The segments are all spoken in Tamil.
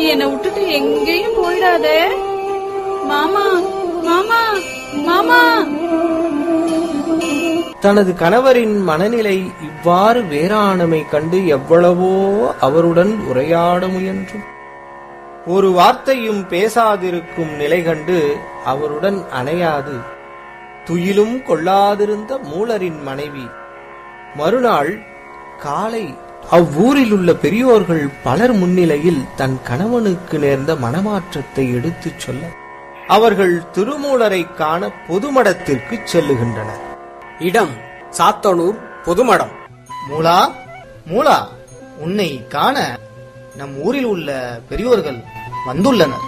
என்னை விட்டுட்டு எங்கேயும் போயிடாத மாமா, மாமா, மாமா. தனது கணவரின் மனநிலை இவ்வாறு வேறானமை கண்டு எவ்வளவோ அவருடன் உரையாட முயன்றும் ஒரு வார்த்தையும் பேசாதிருக்கும் நிலை கண்டு அவருடன் அணையாது துயிலும் கொள்ளாதிருந்த மூலரின் மனைவி மறுநாள் காலை அவ்வூரில் உள்ள பெரியோர்கள் பலர் முன்னிலையில் தன் கணவனுக்கு நேர்ந்த மனமாற்றத்தை எடுத்துச் சொல்ல அவர்கள் திருமூலரை காண பொதுமடத்திற்கு செல்லுகின்றனர். இடம் சாத்தனூர் பொதுமடம். மூலா, மூலா, உன்னை காண நம் ஊரில் உள்ள பெரியோர்கள் வந்துள்ளனர்.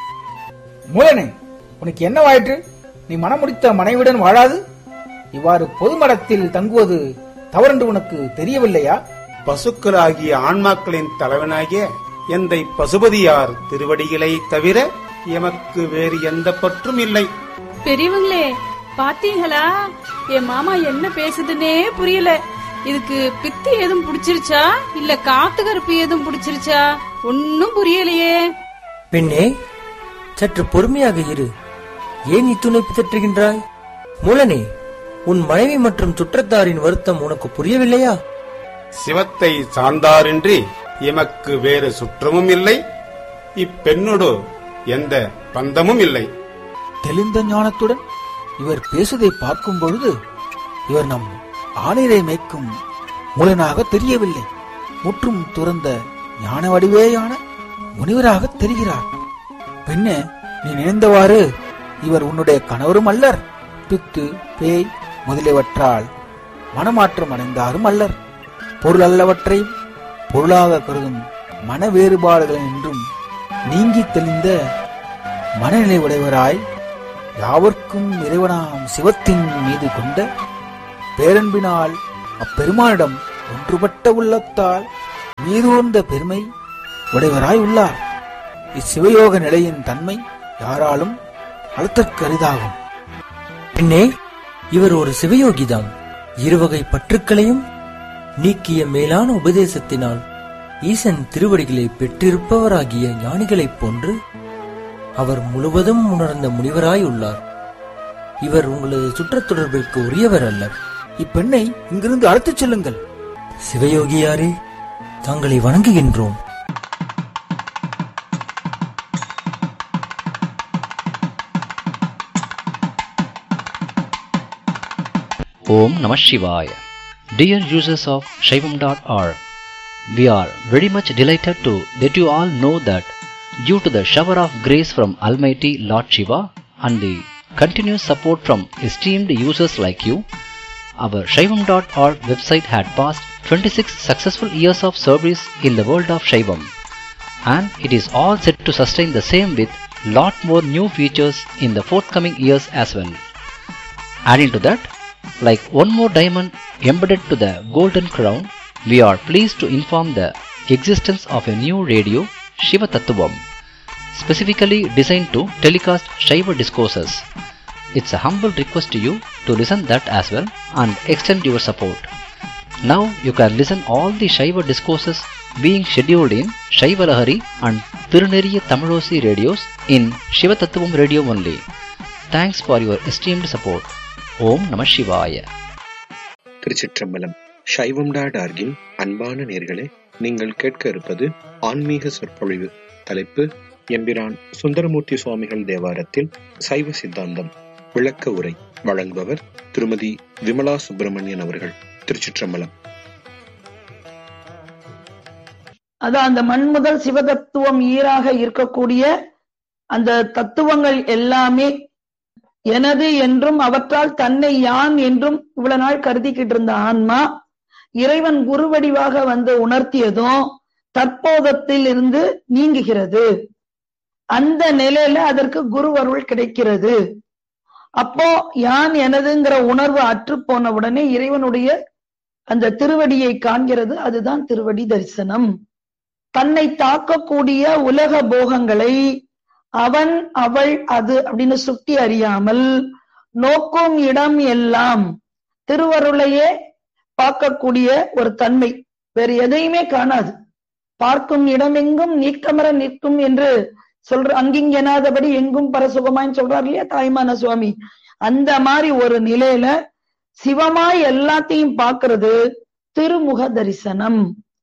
மூலனே, உனக்கு என்னவாயிற்று? நீ மனமுடித்த மனைவியுடன் வாழாது இவ்வாறு பொதுமடத்தில் தங்குவது தவறென்று உனக்கு தெரியவில்லையா? பசுக்களாகிய ஆன்மாக்களின் தலைவனாகிய எந்தை பசுபதியார் திருவடிகளை தவிர எமக்கு வேறு எந்த பற்றும் இல்லை. பெரியவங்களே, பாத்தீங்களா? என் மாமா என்ன பேசுதுன்னே புரியல. இதுக்கு பித்து எதுவும் புடிச்சிருச்சா இல்ல காத்து கருப்பு எதுவும் புடிச்சிருச்சா? ஒன்னும் புரியலையே. பெண்ணே, சற்று பொறுமையாக இரு. ஏன் இத்துணை பிதற்றுகின்றாய்? மூலனே, உன் மனைவி மற்றும் சுற்றத்தாரின் வருத்தம் உனக்கு புரியவில்லையா? சிவத்தை சார்ந்தாரின்றி எமக்கு வேறு சுற்றமும் இல்லை, இப்பெண்ணோடு எந்த பந்தமும் இல்லை. தெளிந்த ஞானத்துடன் இவர் பேசுவதை பார்க்கும் பொழுது இவர் நம் ஆணிரை மேய்க்கும் மூலனாக தெரியவில்லை. முற்றும் துறந்த ஞான வடிவேயான முனிவராக தெரிகிறார். பெண்ணே, நீ நினைந்தவாறு இவர் உன்னுடைய கணவரும் அல்லர், பித்து பேய் முதலியவற்றால் மனமாற்றம் அடைந்தாரும் அல்லர். பொருள் அல்லவற்றையும் பொருளாக கருதும் மன வேறுபாடுகள் என்றும் நீங்கி தெளிந்த மனநிலை உடையவராய் யாவர்க்கும் இறைவனாம் சிவத்தின் மீது கொண்ட பேரன்பினால் அப்பெருமானிடம் ஒன்றுபட்ட உள்ளத்தால் மீதூர்ந்த பெருமை உடையவராய் உள்ளார். இச்சிவயோக நிலையின் தன்மை யாராலும் அளத்தற்கு அரிதாகும். பெண்ணே, இவர் ஒரு சிவயோகிதான். இருவகை பற்றுக்களையும் நீக்கிய மேலான உபதேசத்தினால் ஈசன் திருவடிகளை பெற்றிருப்பவராகிய ஞானிகளைப் போன்று அவர் முழுவதும் உணர்ந்த முனிவராய் உள்ளார். இவர் உங்களது சுற்றத் தொடர்பிற்கு உரியவர் அல்லர். இப்பெண்ணை இங்கிருந்து அழைத்துச் செல்லுங்கள். சிவயோகியாரே, தாங்களை வணங்குகின்றோம். Om Namah Shivaya. Dear users of Shaivam.org, we are very much delighted to let you all know that due to the shower of grace from Almighty Lord Shiva and the continuous support from esteemed users like you, our Shaivam.org website had passed 26 successful years of service in the world of Shaivam, and it is all set to sustain the same with lot more new features in the forthcoming years as well. Adding to that, like one more diamond embedded to the golden crown, we are pleased to inform the existence of a new radio, Shiva Tattvam, specifically designed to telecast Shiva discourses. It's a humble request to you to listen that as well and extend your support. Now you can listen all the Shiva discourses being scheduled in Shiva Lahari and Tiruneriya Tamilosi radios in Shiva Tattvam radio only. Thanks for your esteemed support. ஓம் நம சிவாய. திருச்சிற்றம்பலம். சைவம்.org-இன் அன்பான நேயர்களே, நீங்கள் கேட்க இருப்பது ஆன்மீக சொற்பொழிவு. தலைப்பு: எம்பிரான் சுந்தரமூர்த்தி சுவாமிகள் தேவாரத்தில் சைவ சித்தாந்தம் விளக்க உரை. வழங்குபவர் திருமதி விமலா சுப்பிரமணியன் அவர்கள். திருச்சிற்றம்பலம். அதான் அந்த மண் முதல் சிவதத்துவம் ஈராக இருக்கக்கூடிய அந்த தத்துவங்கள் எல்லாமே எனது என்றும் அவற்றால் தன்னை யான் என்றும் இவ்வளவு நாள் கருதிக்கிட்டு இருந்த ஆன்மா இறைவன் குருவடிவாக வந்து உணர்த்தியதும் தற்போதத்தில் இருந்து நீங்குகிறது. அந்த நிலையில அதற்கு குரு அருள் கிடைக்கிறது. அப்போ யான் எனதுங்கிற உணர்வு அற்று போன உடனே இறைவனுடைய அந்த திருவடியை காண்கிறது. அதுதான் திருவடி தரிசனம். தன்னை தாக்கக்கூடிய உலக போகங்களை அவன் அவள் அது அப்படின்னு சுட்டி அறியாமல் நோக்கும் இடம் எல்லாம் திருவருளையே பார்க்கக்கூடிய ஒரு தன்மை, வேறு எதையுமே காணாது. பார்க்கும் இடமெங்கும் நீக்கமர நிற்கும் என்று சொல்ற, அங்கிங்கெனாதபடி எங்கும் பரசுகமான்னு சொல்றார் இல்லையா தாய்மான சுவாமி. அந்த மாதிரி ஒரு நிலையில சிவமாய் எல்லாத்தையும் பார்க்கிறது திருமுக தரிசனம்.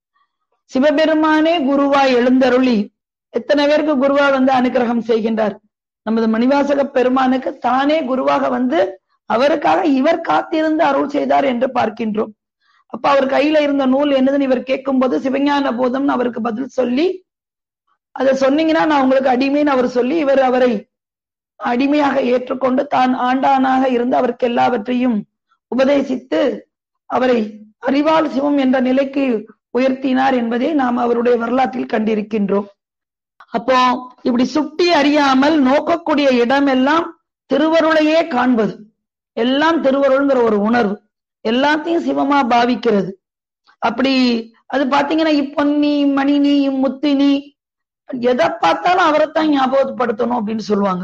சிவபெருமானே குருவாய் எழுந்தருளி எத்தனை பேருக்கு குருவா வந்து அனுக்கிரகம் செய்கின்றார். நமது மணிவாசக பெருமானுக்கு தானே குருவாக வந்து அவருக்காக இவர் காத்திருந்து அருள் செய்தார் என்று பார்க்கின்றோம். அப்ப அவர் கையில இருந்த நூல் என்னதுன்னு இவர் கேட்கும் போது சிவஞான போதம்னு அவருக்கு பதில் சொல்லி, அதை சொன்னீங்கன்னா நான் உங்களுக்கு அடிமைன்னு அவர் சொல்லி, இவர் அவரை அடிமையாக ஏற்றுக்கொண்டு தான் ஆண்டானாக இருந்து அவருக்கு எல்லாவற்றையும் உபதேசித்து அவரை அறிவால் சிவம் என்ற நிலைக்கு உயர்த்தினார் என்பதை நாம் அவருடைய வரலாற்றில் கண்டிருக்கின்றோம். அப்போ இப்படி சுட்டி அறியாமல் நோக்கக்கூடிய இடமெல்லாம் திருவருளையே காண்பது, எல்லாம் திருவருள்ங்கிற ஒரு உணர்வு, எல்லாத்தையும் சிவமா பாவிக்கிறது. அப்படி அது பாத்தீங்கன்னா இப்பொன்னி மணினி முத்தினி எதை பார்த்தாலும் அவரைத்தான் ஞாபகப்படுத்தணும் அப்படின்னு சொல்லுவாங்க.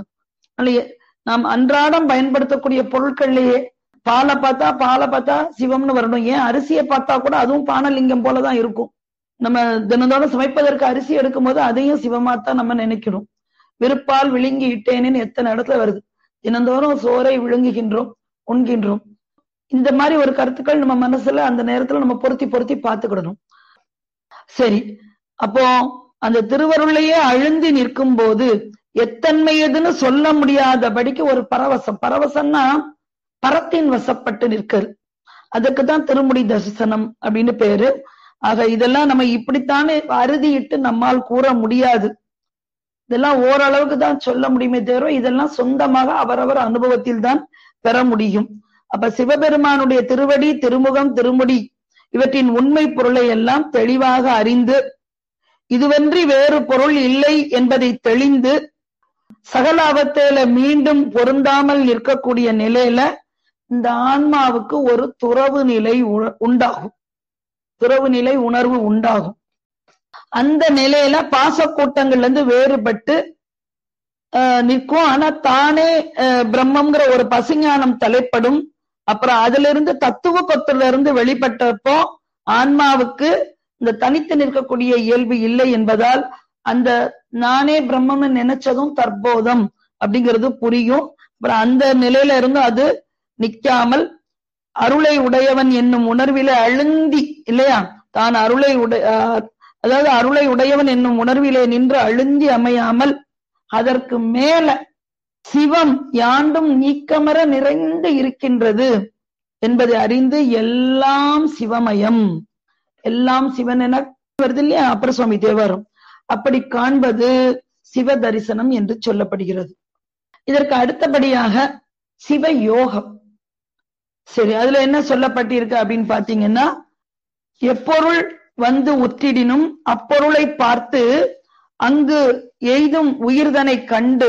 நாம் அன்றாடம் பயன்படுத்தக்கூடிய பொருட்கள்லயே பாலை பார்த்தா சிவம்னு வரணும். ஏன் அரிசியை பார்த்தா கூட அதுவும் பானலிங்கம் போலதான் இருக்கும். நம்ம தினந்தோறும் சமைப்பதற்கு அரிசி எடுக்கும் போது அதையும் சிவமாத்தான் நம்ம நினைக்கணும். விருப்பால் விழுங்கி இட்டேனேன்னு எத்தனை இடத்துல வருது. தினந்தோறும் சோறை விழுங்குகின்றோம், உண்கின்றோம். இந்த மாதிரி ஒரு கருத்துக்கள் நம்ம மனசுல அந்த நேரத்துல நம்ம பொருத்தி பார்த்துக்கிடணும். சரி, அப்போ அந்த திருவருளையே அழுந்தி நிற்கும் போது எத்தன்மையதுன்னு சொல்ல முடியாதபடிக்கு ஒரு பரவசம்னா பரத்தின் வசப்பட்டு நிற்கிறது. அதுக்குதான் திருமுடி தரிசனம் அப்படின்னு பேரு. ஆக இதெல்லாம் நம்ம இப்படித்தானே அறுதியிட்டு நம்மால் கூற முடியாது. இதெல்லாம் ஓரளவுக்கு தான் சொல்ல முடியுமே தவிர இதெல்லாம் சொந்தமாக அவரவர் அனுபவத்தில் தான் பெற முடியும். அப்ப சிவபெருமானுடைய திருவடி, திருமுகம், திருமுடி இவற்றின் உண்மை பொருளை எல்லாம் தெளிவாக அறிந்து இதுவன்றி வேறு பொருள் இல்லை என்பதை தெளிந்து சகல அவத்தையில மீண்டும் பொருந்தாமல் நிற்கக்கூடிய நிலையில இந்த ஆன்மாவுக்கு ஒரு துறவு நிலை உண்டாகும், துறவு நிலை உணர்வு உண்டாகும். அந்த நிலையில பாசக்கூட்டங்கள்ல இருந்து வேறுபட்டு நிற்கும். ஆனா தானே பிரம்மங்கிற ஒரு பசுஞானம் தலைப்படும். அப்புறம் அதுல இருந்து தத்துவ கொத்துல இருந்து வெளிப்பட்டப்போ ஆன்மாவுக்கு இந்த தனித்து நிற்கக்கூடிய இயல்பு இல்லை என்பதால் அந்த நானே பிரம்மம்னு நினைச்சதும் தற்போதம் அப்படிங்கிறது புரியும். அப்புறம் அந்த நிலையில இருந்து அது நிக்காமல் அருளை உடையவன் என்னும் உணர்வில அழுந்தி இல்லையா, தான் அதாவது அருளை உடையவன் என்னும் உணர்விலே நின்று அழுந்தி அமையாமல் அதற்கு மேல சிவம் யாண்டும் நீக்கமர நிறைந்து இருக்கின்றது என்பதை அறிந்து எல்லாம் சிவமயம், எல்லாம் சிவன் என வருது இல்லையா அப்பர் சுவாமி தேவாரம், அப்படி காண்பது சிவ தரிசனம் என்று சொல்லப்படுகிறது. இதற்கு அடுத்தபடியாக சிவ யோகம். சரி, அதுல என்ன சொல்லப்பட்டிருக்கு அப்படின்னு பாத்தீங்கன்னா, எப்பொருள் வந்து உற்றிடினும் அப்பொருளை பார்த்து அங்கு எய்தும் உயிர்தனை கண்டு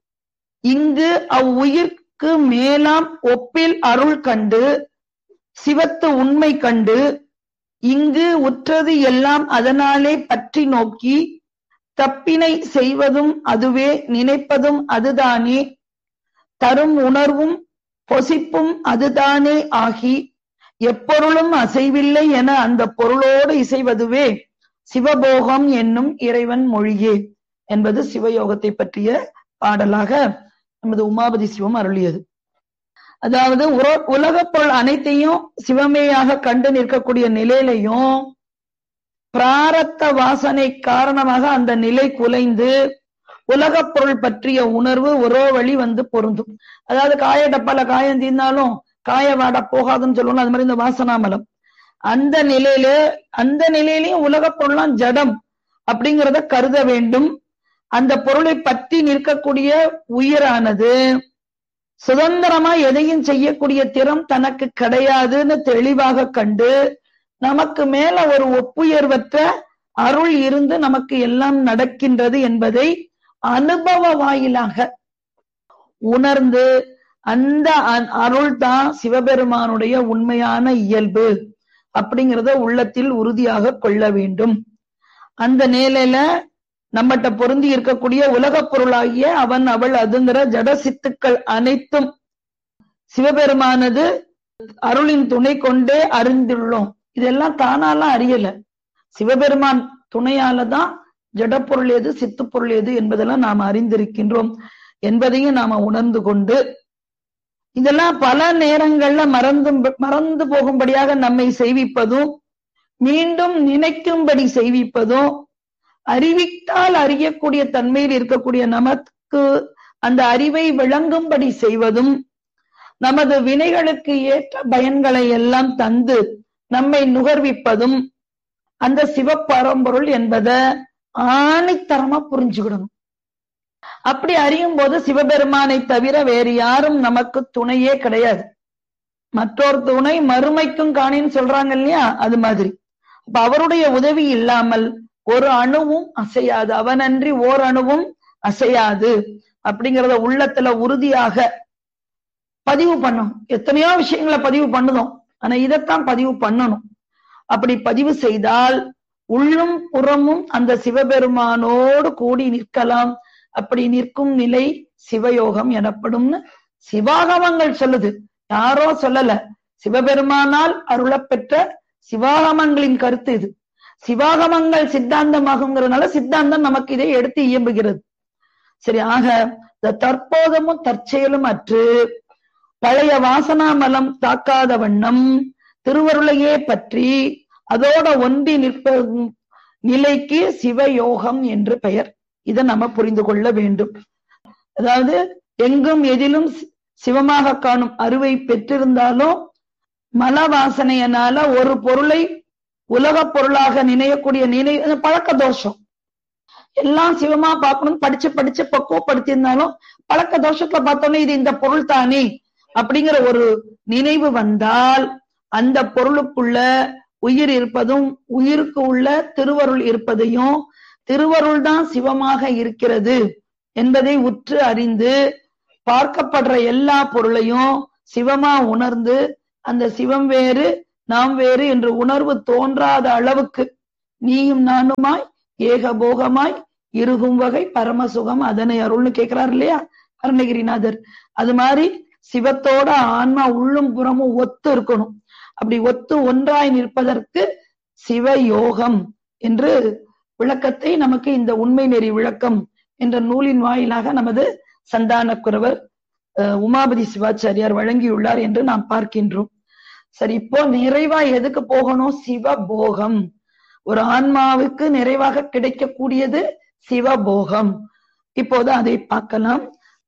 இங்கு அவ்வுயிர்க்கு மேலாம் ஒப்பில் அருள் கண்டு சிவத்து உண்மை கண்டு இங்கு உற்றது எல்லாம் அதனாலே பற்றி நோக்கி தப்பினை செய்வதும் அதுவே நினைப்பதும் அதுதானே தரும் உணர்வும் பொசிப்பும் அதுதானே ஆகி எப்பொருளும் அசைவில்லை என அந்த பொருளோடு இசைவதுவே சிவபோகம் என்னும் இறைவன் மொழியே என்பது சிவயோகத்தை பற்றிய பாடலாக நமது உமாபதி சிவம் அருளியது. அதாவது உலகப் பொருள் அனைத்தையும் சிவமேயாக கண்டு நிற்கக்கூடிய நிலையிலையும் பிராரத்த வாசனை காரணமாக அந்த நிலை குலைந்து உலகப் பொருள் பற்றிய உணர்வு ஒரே வழி வந்து பொருந்தும். அதாவது காய டப்பால காயம் தீர்ந்தாலும் காய வாட போகாதுன்னு சொல்லணும். அது மாதிரி இந்த வாசனாமலம் அந்த நிலையிலையும் உலகப் பொருளாம் ஜடம் அப்படிங்கிறத கருத வேண்டும். அந்த பொருளை பற்றி நிற்கக்கூடிய உயிரானது சுதந்திரமா எதையும் செய்யக்கூடிய திறம் தனக்கு கிடையாதுன்னு தெளிவாக கண்டு நமக்கு மேல ஒரு ஒப்புயர்வற்ற அருள் இருந்து நமக்கு எல்லாம் நடக்கின்றது என்பதை அனுபவ வாயிலாக உணர்ந்து அந்த அருள் தான் சிவபெருமானுடைய உண்மையான இயல்பு அப்படிங்கிறத உள்ளத்தில் உறுதியாக கொள்ள வேண்டும். அந்த நிலையில நம்மகிட்ட பொருந்தி இருக்கக்கூடிய உலகப் பொருளாகிய அவன் அவள் அதுங்கிற ஜட சித்துக்கள் அனைத்தும் சிவபெருமானது அருளின் துணை கொண்டே அறிந்துள்ளோம். இதெல்லாம் தானாலாம் அறியல, சிவபெருமான் துணையால தான் ஜடப்பொருள் எது சித்துப்பொருள் எது என்பதெல்லாம் நாம் அறிந்திருக்கின்றோம் என்பதையும் நாம உணர்ந்து கொண்டு, இதெல்லாம் பல நேரங்கள்ல மறந்து போகும்படியாக நம்மை செய்விப்பதும், மீண்டும் நினைக்கும்படி செய்விப்பதும், அறிவித்தால் அறியக்கூடிய தன்மையில் இருக்கக்கூடிய நமக்கு அந்த அறிவை விளங்கும்படி செய்வதும், நமது வினைகளுக்கு ஏற்ற பயன்களை எல்லாம் தந்து நம்மை நுகர்விப்பதும் அந்த சிவபரம்பொருள் என்பதை ஆணித்தரமா புரிஞ்சுக்கிடணும். அப்படி அறியும் போது சிவபெருமானை தவிர வேறு யாரும் நமக்கு துணையே கிடையாது. மற்றொரு துணை மறுமைக்கும் காணின்னு சொல்றாங்க இல்லையா, அது மாதிரி. அப்ப அவருடைய உதவி இல்லாமல் ஒரு அணுவும் அசையாது, அவனன்றி ஓர் அணுவும் அசையாது அப்படிங்கிறத உள்ளத்துல உறுதியாக பதிவு பண்ணும். எத்தனையோ விஷயங்களை பதிவு பண்ணுதோம், ஆனா இதைத்தான் பதிவு பண்ணணும். அப்படி பதிவு செய்தால் உள்ளும் புறமும் அந்த சிவபெருமானோடு கூடி நிற்கலாம். அப்படி நிற்கும் நிலை சிவயோகம் எனப்படும்னு சிவாகமங்கள் சொல்லுது, யாரோ சொல்லல. சிவபெருமானால் அருளப்பெற்ற சிவாகமங்களின் கருத்து இது. சிவாகமங்கள் சித்தாந்தமாகுங்கிறதுனால சித்தாந்தம் நமக்கு இதை எடுத்து இயம்புகிறது. சரி, ஆக இந்த தற்போதமும் தற்செயலும் அற்று பழைய வாசனாமலம் தாக்காத வண்ணம் திருவருளையே பற்றி அதோட ஒன்றி நிற்ப நிலைக்கு சிவயோகம் என்று பெயர். இதை நம்ம புரிந்து கொள்ள வேண்டும். அதாவது எங்கும் எதிலும் சிவமாக காணும் அருவை பெற்றிருந்தாலும் மல வாசனையினால ஒரு பொருளை உலக பொருளாக நினையக்கூடிய பழக்க தோஷம். எல்லாம் சிவமா பார்க்கணும் படிச்சு பக்குவப்படுத்தியிருந்தாலும் பழக்க தோஷத்துல பார்த்தோன்னே இது இந்த பொருள் தானே அப்படிங்கிற ஒரு நினைவு வந்தால் அந்த பொருளுக்குள்ள உயிர் இருப்பதும் உயிருக்கு உள்ள திருவருள் இருப்பதையும் திருவருள் தான் சிவமாக இருக்கிறது என்பதை உற்று அறிந்து பார்க்கப்படுற எல்லா பொருளையும் சிவமா உணர்ந்து அந்த சிவம் வேறு நாம் வேறு என்று உணர்வு தோன்றாத அளவுக்கு நீயும் நானுமாய் ஏகபோகமாய் இருகும் வகை பரமசுகம் அதனை அருள்னு கேட்கிறார் இல்லையா அருணகிரிநாதர். அது மாதிரி சிவத்தோட ஆன்மா உள்ளும் புறமும் ஒத்து இருக்கணும். அப்படி ஒத்து ஒன்றாய் நிற்பதற்கு சிவயோகம் என்று விளக்கத்தை நமக்கு இந்த உண்மை நெறி விளக்கம் என்ற நூலின் வாயிலாக நமது சந்தானக்குரவர் உமாபதி சிவாச்சாரியார் வழங்கியுள்ளார் என்று நாம் பார்க்கின்றோம். சரி, இப்போ நிறைவா எதுக்கு போகணும்? சிவபோகம். ஒரு ஆன்மாவுக்கு நிறைவாக கிடைக்கக்கூடியது சிவபோகம். இப்போது அதை பார்க்கலாம்.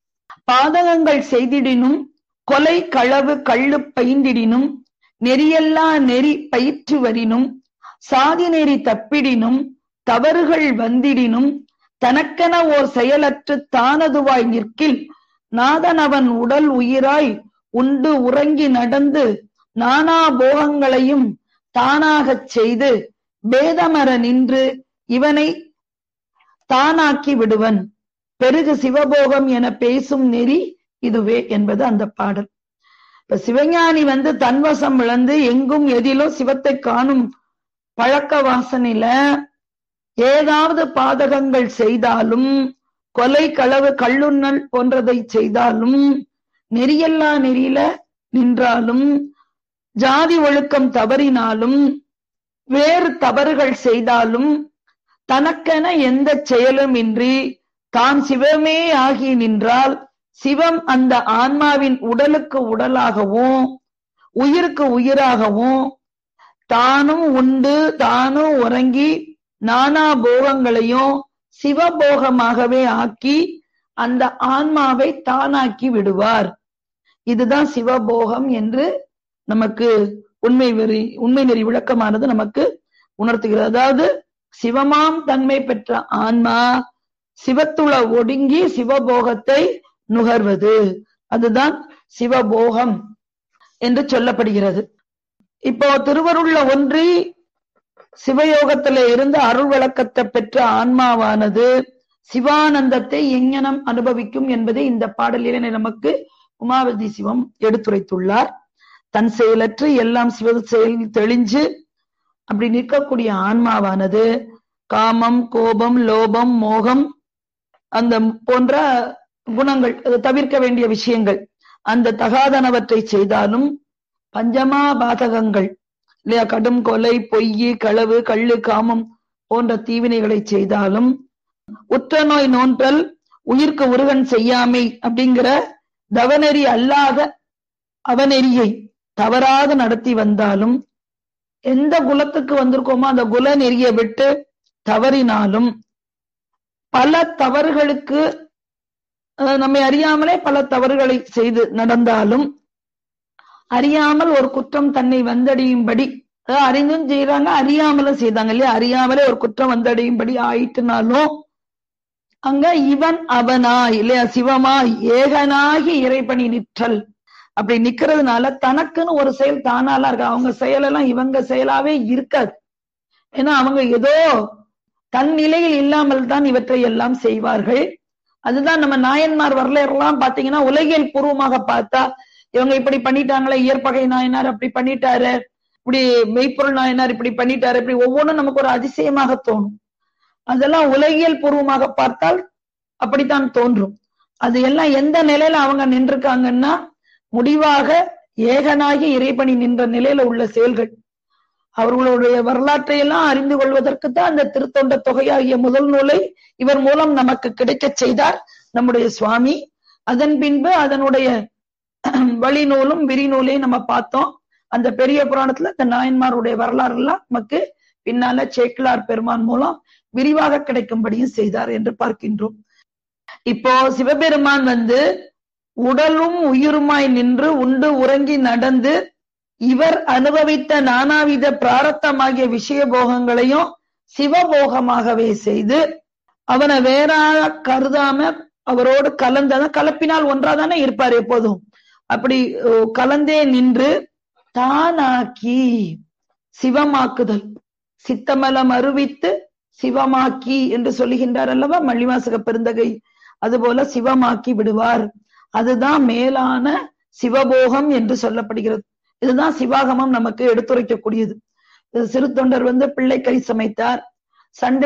பாதகங்கள் செய்திடினும் கொலை களவு கள்ளு பயின்றிடினும் நெறியல்லா நெறி பயிற்று வரினும் சாதி நெறி தப்பிடினும் தவறுகள் வந்திடினும் தனக்கென ஓர் செயலற்று தானதுவாய் நிற்கில் நாதன் அவன் உடல் உயிராய் உண்டு உறங்கி நடந்து நானா போகங்களையும் தானாகச் செய்து பேதமர நின்று இவனை தானாக்கி விடுவன். பெருகு சிவபோகம் என பேசும் நெறி இதுவே என்பது அந்த பாடல். இப்ப சிவஞானி தன்வசம் இழந்து எங்கும் எதிலும் சிவத்தை காணும் பழக்க வாசனையில ஏதாவது பாதகங்கள் செய்தாலும் கொலை களவு கள்ளுண்ணல் போன்றதை செய்தாலும் நெறியல்லா நெறியில நின்றாலும் ஜாதி ஒழுக்கம் தவறினாலும் வேறு தவறுகள் செய்தாலும் தனக்கென எந்த செயலும் இன்றி தான் சிவமே ஆகி நின்றால் சிவம் அந்த ஆன்மாவின் உடலுக்கு உடலாகவும் உயிருக்கு உயிராகவும் தானும் உண்டு தானும் உறங்கி நானா போகங்களையும் சிவபோகமாகவே ஆக்கி அந்த ஆன்மாவை தானாக்கி விடுவார். இதுதான் சிவபோகம் என்று நமக்கு உண்மை நெறி விளக்கமானது நமக்கு உணர்த்துகிறது. அதாவது சிவமாம் தன்மை பெற்ற ஆன்மா சிவத்துள ஒடுங்கி சிவபோகத்தை நுகர்வது, அதுதான் சிவபோகம் என்று சொல்லப்படுகிறது. இப்போ திருவருள்ல ஒன்றி சிவயோகத்தில இருந்து அருள் விளக்கத்தை பெற்ற ஆன்மாவானது சிவானந்தத்தை எங்ஙனம் அனுபவிக்கும் என்பதை இந்த பாடலிலே நமக்கு உமாவதி சிவம் எடுத்துரைத்துள்ளார். தன் செயலற்று எல்லாம் சிவ செயல் தெளிஞ்சு அப்படி நிற்கக்கூடிய ஆன்மாவானது காமம் கோபம் லோபம் மோகம் அந்த போன்ற குணங்கள் தவிர்க்க வேண்டிய விஷயங்கள் அந்த தகாதனவற்றை செய்தாலும் பஞ்சமா பாதகங்கள் இல்லையா, கடும் கொலை பொய் களவு கள்ளு காமம் போன்ற தீவினைகளை செய்தாலும், உற்ற நோய் நோன்றல் உயிர்க்கு உருகன் செய்யாமை அப்படிங்கிற தவநெறி அல்லாத அவநெறியை தவறாக நடத்தி வந்தாலும், எந்த குலத்துக்கு வந்திருக்கோமோ அந்த குல நெறியை விட்டு தவறினாலும், பல தவறுகளுக்கு நம்மை அறியாமலே பல தவறுகளை செய்து நடந்தாலும், அறியாமல் ஒரு குற்றம் தன்னை வந்தடையும்படி, அறிந்தும் செய்யறாங்க அறியாமலும் செய்தாங்க இல்லையா, அறியாமலே ஒரு குற்றம் வந்தடையும்படி ஆயிட்டுனாலும் அங்க இவன் அவனாய் இல்லையா, சிவமாய் ஏகனாகி இறைபணி நிற்றல் அப்படி நிக்கிறதுனால தனக்குன்னு ஒரு செயல் தானாலாம் இருக்கு. அவங்க செயலெல்லாம் இவங்க செயலாவே இருக்காது. ஏன்னா அவங்க ஏதோ தன் நிலையில் இல்லாமல் தான் இவற்றை எல்லாம் செய்வார்கள். அதுதான் நம்ம நாயன்மார் வரலாறுலாம் பாத்தீங்கன்னா உலகியல் பூர்வமாக பார்த்தா இவங்க இப்படி பண்ணிட்டாங்களே, இயற்பகை நாயனார் அப்படி பண்ணிட்டாரு, இப்படி மெய்ப்பொருள் நாயனார் இப்படி பண்ணிட்டாரு, இப்படி ஒவ்வொன்றும் நமக்கு ஒரு அதிசயமாக தோணும். அதெல்லாம் உலகியல் பூர்வமாக பார்த்தால் அப்படித்தான் தோன்றும். அது எல்லாம் எந்த நிலையில அவங்க நின்றுருக்காங்கன்னா, முடிவாக ஏகனாகி இறைபணி நின்ற நிலையில உள்ள செயல்கள். அவர்களுடைய வரலாற்றை எல்லாம் அறிந்து கொள்வதற்குத்தான் அந்த திருத்தொண்ட தொகையாகிய முதல் நூலை இவர் மூலம் நமக்கு கிடைக்க செய்தார் நம்முடைய சுவாமி. அதன் பின்பு அதனுடைய வழிநூலும் விரிநூலையும் நம்ம பார்த்தோம். அந்த பெரிய புராணத்துல இந்த நாயன்மாருடைய வரலாறு எல்லாம் நமக்கு பின்னால சேக்கிழார் பெருமான் மூலம் விரிவாக கிடைக்கும்படியும் செய்தார் என்று பார்க்கின்றோம். இப்போ சிவபெருமான் உடலும் உயிருமாய் நின்று உண்டு உறங்கி நடந்து இவர் அனுபவித்த நானாவித பிராரத்தமாகிய விஷய போகங்களையும் சிவபோகமாகவே செய்து அவனை வேறாக கருதாம அவரோடு கலப்பினால் ஒன்றாதானே இருப்பார் எப்போதும். அப்படி கலந்தே நின்று தானாக்கி சிவமாக்குதல், சித்தமலம் அருவித்து சிவமாக்கி என்று சொல்லுகின்றார் அல்லவா மள்ளிவாசக பெருந்தகை. அதுபோல சிவமாக்கி விடுவார். அதுதான் மேலான சிவபோகம் என்று சொல்லப்படுகிறது. இதுதான் சிவாகமம் நமக்கு எடுத்துரைக்கக்கூடியது. சிறு தொண்டர் பிள்ளை கறி சமைத்தார், சண்டை